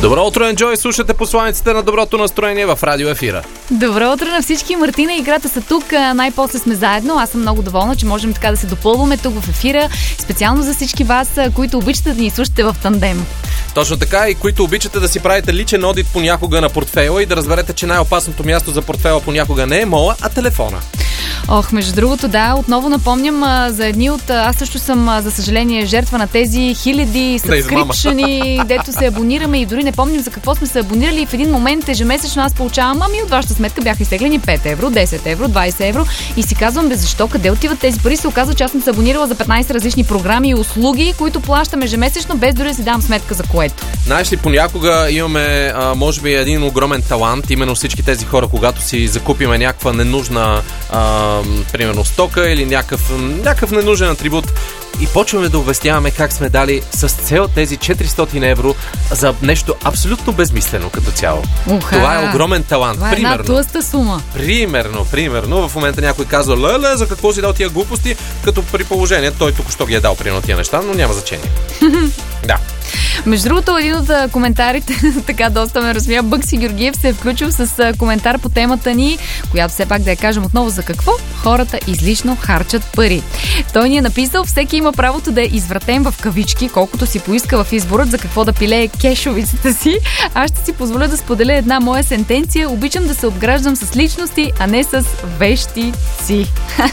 Добро утро, Enjoy! Слушате посланиците на доброто настроение в радио ефира. Добро утро на всички. Мартина и играта са тук. Най-после сме заедно. Аз съм много доволна, че можем така да се допълваме тук в ефира. Специално за всички вас, които обичате да ни слушате в тандем. Точно така, и които обичате да си правите личен одит понякога на портфейла и да разберете, че най-опасното място за портфейла понякога не е мола, а телефона. Между другото, да, отново напомням за едни от... Аз също съм, за съжаление, жертва на тези хиляди сабскрипшени, дето се абонираме и дори не помним за какво сме се абонирали и в един момент ежемесечно аз получавам, от вашата сметка бяха изтеглени 5 евро, 10 евро, 20 евро и си казвам, защо, къде отиват тези пари? Се оказва, че аз съм се абонирала за 15 различни програми и услуги, които плащам ежемесечно, без дори да си давам сметка за което. Знаеш ли, понякога имаме, може би, един огромен талант, именно всички тези хора, когато си закупиме някаква ненужна примерно стока или някакъв ненужен атрибут и почваме да обясняваме как сме дали с цел тези 400 евро за нещо абсолютно безмислено като цяло. Това е огромен талант. Това е една тлъста сума. Примерно, в момента някой казва, леле, за какво си дал тия глупости, като при положение той току-що ги е дал примерно тия неща, но няма значение. Да. Между другото, един от коментарите, така доста ме разсмя, Бъкси Георгиев се е включил с коментар по темата ни, която все пак да я кажем отново за какво хората излишно харчат пари. Той ни е написал, всеки има правото да е извратен в кавички, колкото си поиска в изборът за какво да пилее кешовицата си. Аз ще си позволя да споделя една моя сентенция. Обичам да се обграждам с личности, а не с вещици.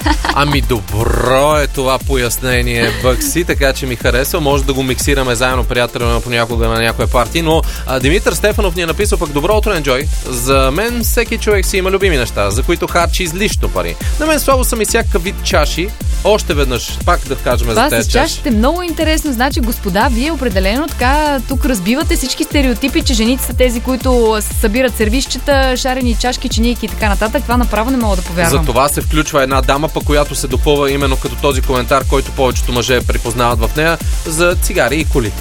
Добро е това пояснение, Бъкси, така че ми харесва. Може да го миксираме заедно, приятели, понякога на някоя партия, но Димитър Стефанов ни е написал пък добро утро, Enjoy. За мен всеки човек си има любими неща, за които харчи излишно пари. На мен слабо са ми всякакъв вид чаши. Още веднъж, пак да кажем за тези чаши. Това с чашите много интересно. Значи, господа, вие определено така тук разбивате всички стереотипи, че жените са тези, които събират сервизчета, шарени чашки, чинийки и така нататък. Това направо не мога да повярвам. За това се включва една дама, която се допълва именно като този коментар, който повечето мъже припознават в нея, за цигари и коли.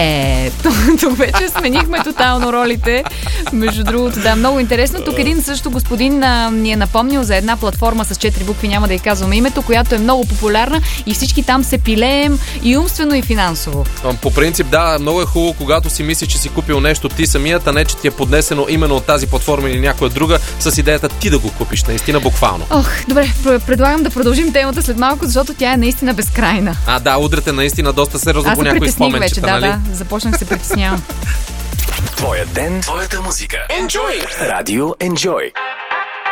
Тук вече сменихме тотално ролите. Между другото, да, много интересно. Тук един също господин ни е напомнил за една платформа с 4 букви, няма да й казваме името, която е много популярна и всички там се пилеем и умствено, и финансово. По принцип, да, много е хубаво, когато си мислиш, че си купил нещо ти самият, а не, че ти е поднесено именно от тази платформа или някоя друга, с идеята ти да го купиш, наистина буквално. Добре, предлагам да продължим темата след малко, защото тя е наистина безкрайна. Да, удрате наистина доста сериозно по някои споменчета, нали? Да, започнах да се притеснявам. Твоя ден, твоята музика. Enjoy! Радио Enjoy.